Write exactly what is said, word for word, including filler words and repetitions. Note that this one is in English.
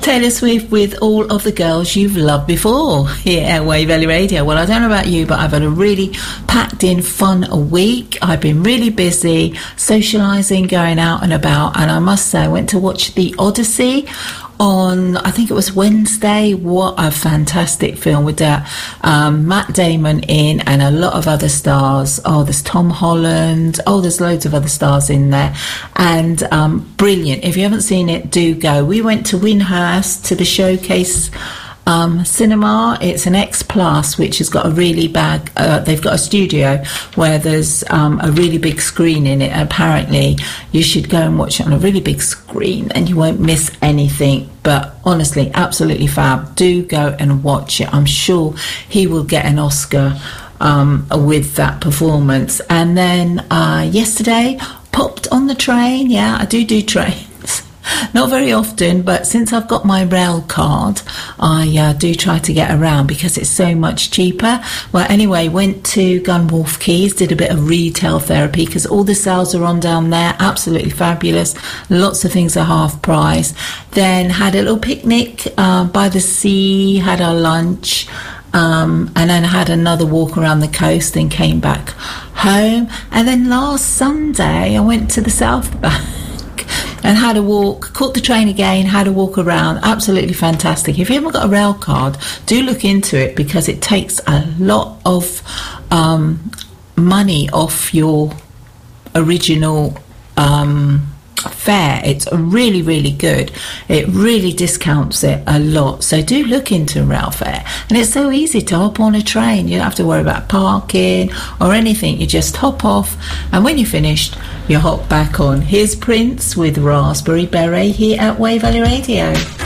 Taylor Swift with All of the Girls You've Loved Before here at Wave Valley Radio. Well, I don't know about you, but I've had a really packed in fun week. I've been really busy socialising, going out and about, and I must say I went to watch The Odyssey on, I think it was Wednesday. What a fantastic film with that um, Matt Damon in and a lot of other stars. Oh, there's Tom Holland. Oh, there's loads of other stars in there, and um, brilliant. If you haven't seen it, do go. We went to Windhurst to the Showcase Um, cinema. It's an X Plus, which has got a really bad, uh, they've got a studio where there's um, a really big screen in it. Apparently you should go and watch it on a really big screen and you won't miss anything. But honestly, absolutely fab. Do go and watch it. I'm sure he will get an Oscar um, with that performance. And then uh, yesterday popped on the train. Yeah, I do do trains. Not very often, but since I've got my rail card, I uh, do try to get around because it's so much cheaper. Well, anyway, went to Gunwolf Keys, did a bit of retail therapy because all the sales are on down there. Absolutely fabulous. Lots of things are half price. Then had a little picnic uh, by the sea, had our lunch. Um, and then had another walk around the coast and came back home. And then last Sunday, I went to the South Bank and had a walk, caught the train again, had a walk around. Absolutely fantastic. If you haven't got a rail card, do look into it because it takes a lot of um, money off your original um, fare. It's really, really good. It really discounts it a lot. So do look into rail fare. And it's so easy to hop on a train. You don't have to worry about parking or anything. You just hop off, and when you're finished, you hop back on. Here's Prince with Raspberry Beret here at Wave Valley Radio.